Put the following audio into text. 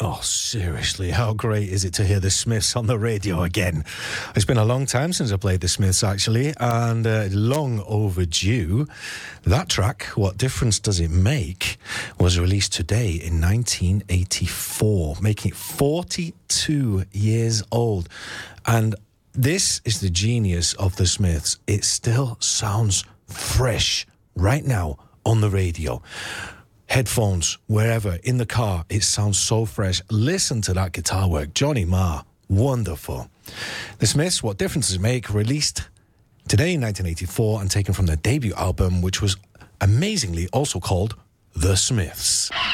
Oh, seriously, how great is it to hear the Smiths on the radio again? It's been a long time since I played the Smiths, actually, and long overdue. That track, What Difference Does It Make, was released today in 1984, making it 42 years old. And this is the genius of the Smiths. It still sounds fresh right now on the radio. Headphones, wherever, in the car, it sounds so fresh. Listen to that guitar work. Johnny Marr, wonderful. The Smiths, What Difference Does It Make, released today in 1984 and taken from their debut album, which was amazingly also called The Smiths.